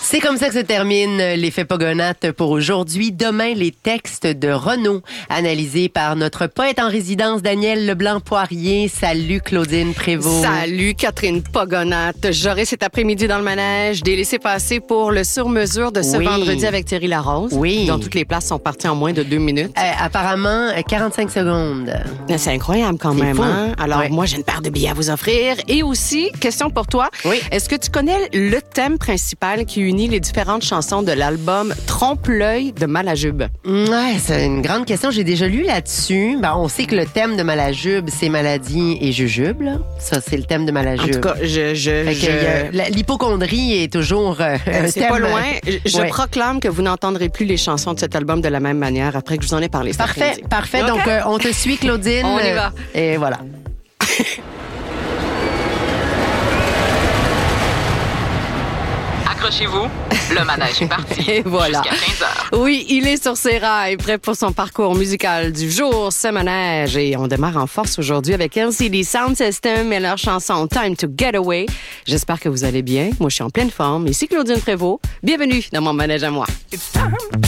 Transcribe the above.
C'est comme ça que se termine l'effet Pogonates pour aujourd'hui. Demain, les textes de Renaud, analysés par notre poète en résidence, Daniel Leblanc-Poirier. Salut Claudine Prévost. Salut Catherine Pogonates. J'aurai cet après-midi dans le manège des laissez-passer pour le sur-mesure de ce vendredi avec Thierry Larose. Oui. Dont toutes les places sont parties en moins de 2 minutes. Apparemment, 45 secondes. C'est incroyable quand même. Fou. Hein? Alors, Ouais. moi, j'ai une paire de billets à vous offrir. Et aussi, question pour toi. Oui. Est-ce que tu connais le thème principal qui unit les différentes chansons de l'album Trompe-l'œil de Malajube? Ouais, c'est une grande question. J'ai déjà lu là-dessus. Ben, on sait que le thème de Malajube, c'est maladie et jujube. Là. Ça, c'est le thème de En Malajube. tout cas, L'hypocondrie est toujours un c'est thème. pas loin. Je Ouais. proclame que vous n'entendrez plus les chansons de cet album de la même manière après que je vous en ai parlé. cet Parfait, après-midi. parfait. OK? Donc, on te suit, Claudine. On y va. Et voilà. Accrochez-vous, le manège est parti. Et voilà. Jusqu'à 15h. Oui, il est sur ses rails, prêt pour son parcours musical du jour, ce manège. Et on démarre en force aujourd'hui avec LCD Sound System et leur chanson Time to Get Away. J'espère que vous allez bien. Moi, je suis en pleine forme. Ici Claudine Prévost. Bienvenue dans mon manège à moi. It's time